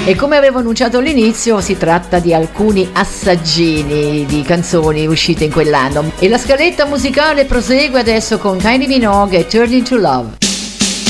E come avevo annunciato all'inizio, si tratta di alcuni assaggini di canzoni uscite in quell'anno. E la scaletta musicale prosegue adesso con Kylie Minogue e Turning to Love.